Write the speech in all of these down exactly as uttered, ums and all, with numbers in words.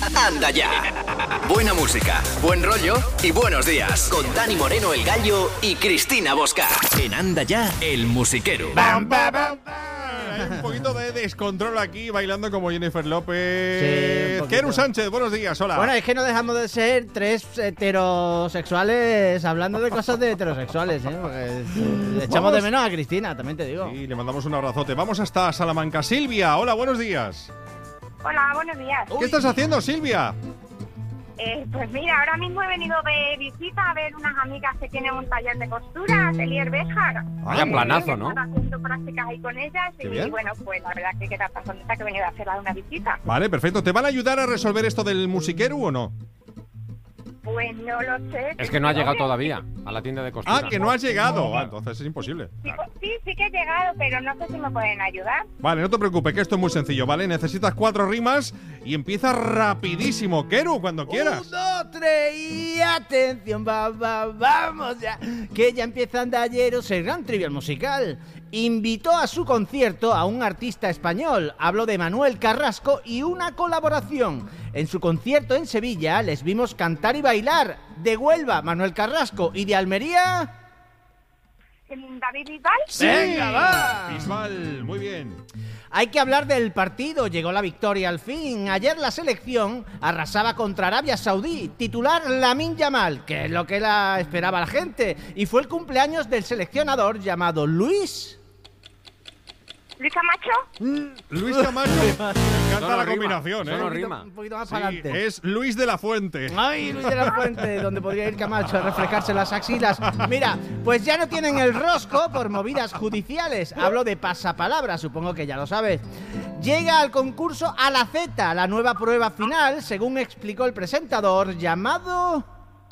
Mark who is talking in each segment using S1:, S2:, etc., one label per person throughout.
S1: Anda ya. Buena música, buen rollo y buenos días. Con Dani Moreno el Gallo y Cristina Bosca. En Anda ya, el musiquero.
S2: Bam, bam, bam, bam. Hay un poquito de descontrol aquí, bailando como Jennifer López.
S3: Sí,
S2: Keru Sánchez, buenos días, hola.
S3: Bueno, es que no dejamos de ser tres heterosexuales hablando de cosas de heterosexuales, ¿eh? Porque echamos
S2: Vamos.
S3: de menos a Cristina, también te digo.
S2: Y le mandamos un abrazote. Vamos hasta Salamanca. Silvia, hola, buenos días.
S4: Hola, buenos días.
S2: ¿Qué estás haciendo, Silvia?
S4: Eh, pues mira, ahora mismo he venido de visita a ver unas amigas que tienen un taller de costura, Atelier Béjar.
S5: Vaya planazo, ¿no?
S4: Están haciendo prácticas ahí con ellas
S2: Qué
S4: y
S2: bien.
S4: bueno, pues la verdad que queda tan contenta que he venido a hacer una visita.
S2: Vale, perfecto. ¿Te van a ayudar a resolver esto del musiquero o no?
S4: Pues no lo sé.
S5: Es que no ha llegado
S4: Creo que-
S5: todavía a la tienda de costura.
S2: Ah, que no has llegado. Ah, entonces es imposible.
S4: Sí, sí, sí que he llegado, pero no sé si me pueden ayudar.
S2: Vale, no te preocupes, que esto es muy sencillo, ¿vale? Necesitas cuatro rimas y empieza rapidísimo. Keru, cuando quieras.
S3: Un, dos, tres y atención, va, va, vamos ya. Que ya empieza Andalleros, el gran trivial musical. Invitó a su concierto a un artista español. Habló de Manuel Carrasco y una colaboración. En su concierto en Sevilla les vimos cantar y bailar. De Huelva, Manuel Carrasco. Y de Almería...
S4: ¿David Bisbal?
S2: ¡Sí!
S3: ¡Venga, va!
S2: Bisbal, muy bien.
S3: Hay que hablar del partido, llegó la victoria al fin. Ayer la selección arrasaba contra Arabia Saudí, titular Lamine Yamal, que es lo que la esperaba la gente. Y fue el cumpleaños del seleccionador llamado Luis...
S4: ¿Luis Camacho?
S2: Luis Camacho. Me encanta
S5: Eso no
S2: la
S5: rima,
S2: combinación,
S5: eso
S2: ¿eh?
S5: no rima.
S3: Un poquito más
S2: Sí,
S3: para adelante.
S2: es Luis de la Fuente.
S3: Ay, Luis de la Fuente, donde podría ir Camacho a refrescarse las axilas. Mira, pues ya no tienen el rosco por movidas judiciales. Hablo de pasapalabra, supongo que ya lo sabes. Llega al concurso a la Z, la nueva prueba final, según explicó el presentador, llamado...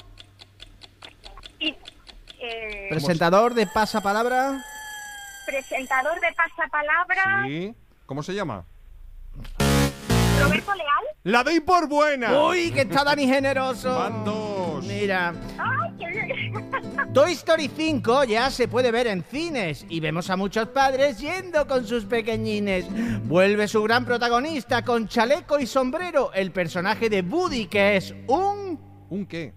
S4: Y, eh,
S3: Presentador de pasapalabra...
S4: presentador de pasapalabra,
S2: Sí. ¿Cómo se llama?
S4: Roberto Leal.
S2: ¡La doy por buena!
S3: ¡Uy, que está Dani generoso!
S2: Van dos.
S3: Mira,
S4: ¡Ay, qué bien!
S3: Toy Story cinco ya se puede ver en cines y vemos a muchos padres yendo con sus pequeñines. Vuelve su gran protagonista con chaleco y sombrero, el personaje de Woody, que es un...
S2: ¿Un qué?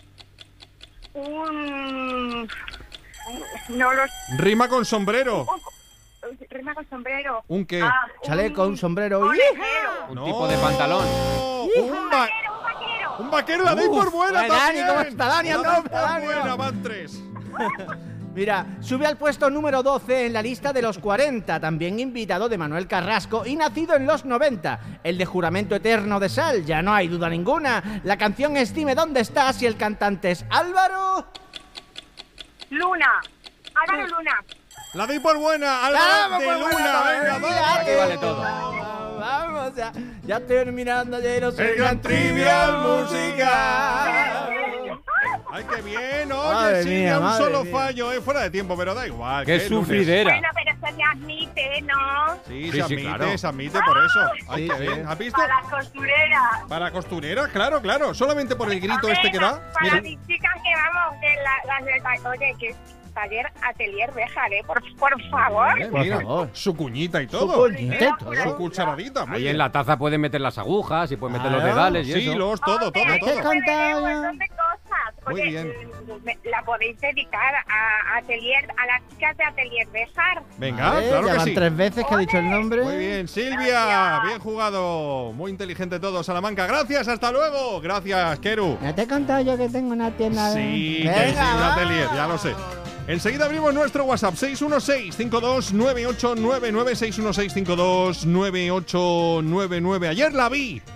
S4: Un... No lo...
S2: Rima con sombrero.
S4: un- Rima con sombrero.
S2: ¿Un qué?
S4: Ah,
S3: Chaleco, un sombrero y...
S4: Conejero.
S5: Un
S2: No.
S5: tipo de pantalón.
S2: Un, va-
S4: Vaquero, un vaquero.
S2: un vaquero, la doy
S3: Uf,
S2: por buena
S3: Dani,
S2: también.
S3: ¿cómo está Dani?
S2: La
S3: Anda,
S2: doy por
S3: Dani.
S2: buena, van tres.
S3: Mira, sube al puesto número doce en la lista de los cuarenta, también invitado de Manuel Carrasco y nacido en los noventa. El de Juramento Eterno de Sal, ya no hay duda ninguna. La canción es Dime dónde estás y el cantante es Álvaro...
S4: Luna. Álvaro Luna.
S2: La doy por buena, Álvaro
S3: ¡Vamos,
S2: de
S3: por
S2: Luna.
S3: buena!
S2: Venga,
S3: Mira,
S2: vamos.
S5: Aquí vale todo.
S3: Vamos, ya, ya terminando llenos
S2: El gran trivial musical. Ay, qué bien. Oye,
S3: Madre
S2: sí,
S3: mía,
S2: un
S3: madre
S2: solo
S3: mía.
S2: fallo, eh, fuera de tiempo, pero da igual.
S5: ¡Qué
S2: que es lunes.
S5: sufridera!
S4: Bueno, pero se me admite, ¿no?
S2: Sí,
S5: Sí,
S2: se
S5: sí,
S2: admite,
S5: claro.
S2: se admite por eso. Ay,
S3: Sí,
S2: qué
S3: sí.
S2: bien. ¿Has visto?
S4: Para las costureras.
S2: Para costureras, claro, claro. Solamente por el grito
S4: Hombre,
S2: este que da.
S4: Para
S2: Mira.
S4: mis chicas que vamos, que la- las del ta- oye, que taller Atelier Béjar, ¿eh? Por, por favor.
S2: Eh,
S3: Por
S2: mira,
S3: favor.
S2: su cuñita y
S3: Su
S2: todo.
S3: cuñita y todo.
S2: Su cucharadita. muy
S5: Ahí
S2: bien.
S5: en la taza pueden meter las agujas y pueden meter los
S3: Claro.
S5: dedales y
S2: Sí,
S5: eso.
S2: los, todo, todo,
S4: Hombre,
S2: todo.
S4: se puede ver un montón de cosas.
S2: Muy
S4: Oye,
S2: bien.
S4: mm, me- la podéis dedicar a Atelier, a las chicas de Atelier Béjar.
S2: Venga,
S3: Vale,
S2: claro
S3: ya
S2: que
S3: van
S2: sí.
S3: tres veces que ha dicho el nombre.
S2: Muy bien, Silvia, bien jugado. Muy inteligente todo, Salamanca. Gracias, hasta luego. Gracias, Keru.
S3: Ya te he contado yo que tengo una tienda de...
S2: Sí, que
S3: Venga,
S2: sí, un
S3: va.
S2: atelier, ya lo sé. Enseguida abrimos nuestro WhatsApp seis uno seis, cinco dos nueve ocho nueve nueve, seis uno seis, cinco dos nueve ocho nueve nueve. Ayer la vi